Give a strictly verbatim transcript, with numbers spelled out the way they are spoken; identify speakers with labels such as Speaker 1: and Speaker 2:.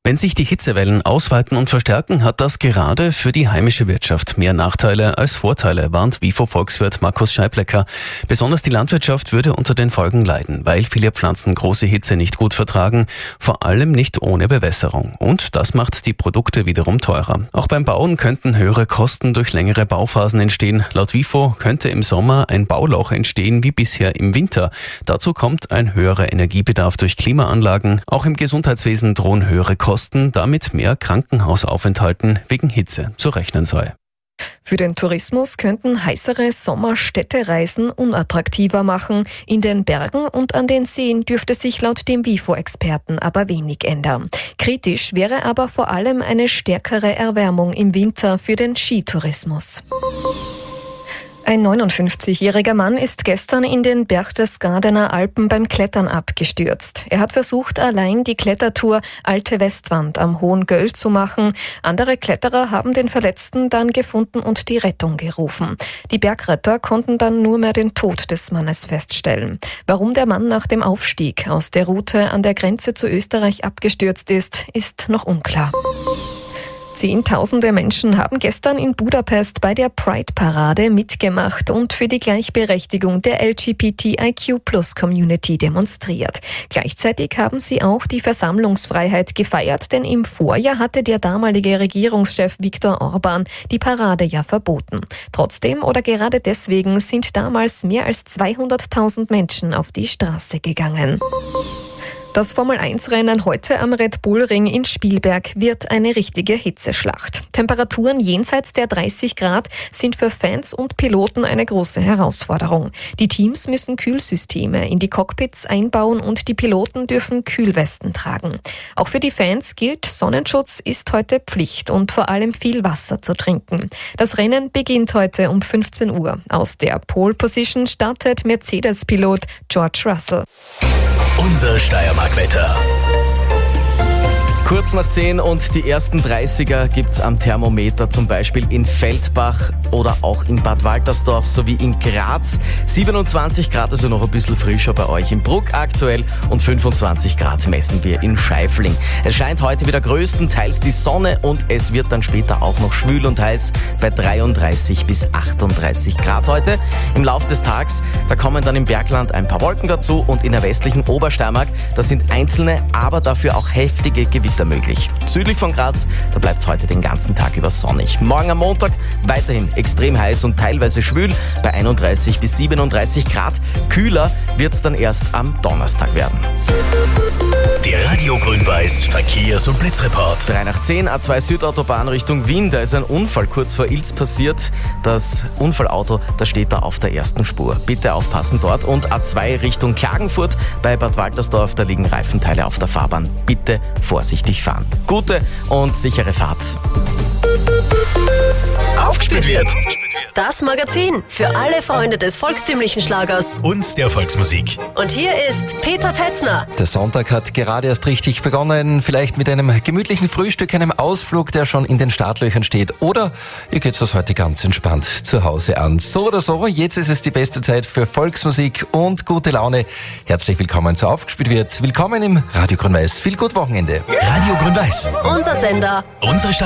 Speaker 1: Wenn sich die Hitzewellen ausweiten und verstärken, hat das gerade für die heimische Wirtschaft mehr Nachteile als Vorteile, warnt Wifo-Volkswirt Markus Scheiblecker. Besonders die Landwirtschaft würde unter den Folgen leiden, weil viele Pflanzen große Hitze nicht gut vertragen, vor allem nicht ohne Bewässerung. Und das macht die Produkte wiederum teurer. Auch beim Bauen könnten höhere Kosten durch längere Bauphasen entstehen. Laut Wifo könnte im Sommer ein Bauloch entstehen wie bisher im Winter. Dazu kommt ein höherer Energiebedarf durch Klimaanlagen. Auch im Gesundheitswesen drohen höhere Kosten, damit mehr Krankenhausaufenthalten wegen Hitze zu rechnen sei.
Speaker 2: Für den Tourismus könnten heißere Sommerstädtereisen unattraktiver machen. In den Bergen und an den Seen dürfte sich laut dem Wifo-Experten aber wenig ändern. Kritisch wäre aber vor allem eine stärkere Erwärmung im Winter für den Skitourismus. Ein neunundfünfzigjähriger Mann ist gestern in den Berchtesgadener Alpen beim Klettern abgestürzt. Er hat versucht, allein die Klettertour Alte Westwand am Hohen Göll zu machen. Andere Kletterer haben den Verletzten dann gefunden und die Rettung gerufen. Die Bergretter konnten dann nur mehr den Tod des Mannes feststellen. Warum der Mann nach dem Aufstieg aus der Route an der Grenze zu Österreich abgestürzt ist, ist noch unklar. Zehntausende Menschen haben gestern in Budapest bei der Pride-Parade mitgemacht und für die Gleichberechtigung der L G B T I Q Plus Community demonstriert. Gleichzeitig haben sie auch die Versammlungsfreiheit gefeiert, denn im Vorjahr hatte der damalige Regierungschef Viktor Orban die Parade ja verboten. Trotzdem oder gerade deswegen sind damals mehr als zweihunderttausend Menschen auf die Straße gegangen. Das Formel eins Rennen heute am Red Bull Ring in Spielberg wird eine richtige Hitzeschlacht. Temperaturen jenseits der dreißig Grad sind für Fans und Piloten eine große Herausforderung. Die Teams müssen Kühlsysteme in die Cockpits einbauen und die Piloten dürfen Kühlwesten tragen. Auch für die Fans gilt, Sonnenschutz ist heute Pflicht und vor allem viel Wasser zu trinken. Das Rennen beginnt heute um fünfzehn Uhr. Aus der Pole Position startet Mercedes-Pilot George Russell.
Speaker 3: Unser Steiermark-Wetter.
Speaker 4: Kurz nach zehn und die ersten dreißiger gibt's am Thermometer, zum Beispiel in Feldbach oder auch in Bad Waltersdorf sowie in Graz. siebenundzwanzig Grad, also noch ein bisschen frischer bei euch in Bruck aktuell, und fünfundzwanzig Grad messen wir in Scheifling. Es scheint heute wieder größtenteils die Sonne und es wird dann später auch noch schwül und heiß bei dreiunddreißig bis achtunddreißig Grad heute. Im Laufe des Tages, da kommen dann im Bergland ein paar Wolken dazu und in der westlichen Obersteiermark, da sind einzelne, aber dafür auch heftige Gewitter möglich. Südlich von Graz, da bleibt es heute den ganzen Tag über sonnig. Morgen am Montag weiterhin extrem heiß und teilweise schwül bei einunddreißig bis siebenunddreißig Grad. Kühler wird es dann erst am Donnerstag werden.
Speaker 3: Der Radio Grün-Weiß Verkehrs- und Blitzreport.
Speaker 4: drei nach zehn, A zwei Südautobahn Richtung Wien. Da ist ein Unfall kurz vor Ilz passiert. Das Unfallauto, das steht da auf der ersten Spur. Bitte aufpassen dort. Und A zwei Richtung Klagenfurt bei Bad Waltersdorf. Da liegen Reifenteile auf der Fahrbahn. Bitte vorsichtig fahren. Gute und sichere Fahrt.
Speaker 3: Aufgespielt wird
Speaker 5: Das Magazin für alle Freunde des volkstümlichen Schlagers
Speaker 3: und der Volksmusik.
Speaker 5: Und hier ist Peter Petzner.
Speaker 6: Der Sonntag hat gerade erst richtig begonnen, vielleicht mit einem gemütlichen Frühstück, einem Ausflug, der schon in den Startlöchern steht. Oder ihr geht das heute ganz entspannt zu Hause an. So oder so, jetzt ist es die beste Zeit für Volksmusik und gute Laune. Herzlich willkommen zu Aufgespielt wird. Willkommen im Radio Grün-Weiß. Viel gut Wochenende.
Speaker 3: Radio Grün-Weiß.
Speaker 5: Unser Sender.
Speaker 3: Unsere Stadt.